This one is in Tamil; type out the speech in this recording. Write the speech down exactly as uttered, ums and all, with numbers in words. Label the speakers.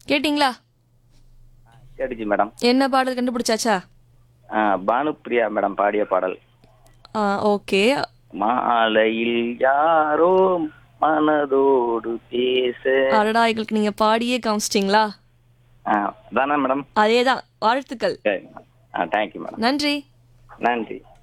Speaker 1: கேட்டிங்களா?
Speaker 2: கேட்டுச்சு மேடம்.
Speaker 1: என்ன பாடல் கண்டுபிடிச்சாச்சா?
Speaker 2: ஆ, பானுப்பிரியா மேடம் பாடிய பாடல்.
Speaker 1: ஆ ஓகே.
Speaker 2: மாலையில் யாரோ மனதோடு பேச.
Speaker 1: அடடா, எங்களுக்கு நீங்க பாடியே காமிச்சிட்டிங்களா?
Speaker 2: ஆ, அதானே மேடம்?
Speaker 1: அதேதான். வாழ்த்துக்கள்.
Speaker 2: சரி. ஆ, தேங்க்யூ மேடம்.
Speaker 1: நன்றி.
Speaker 2: நன்றி.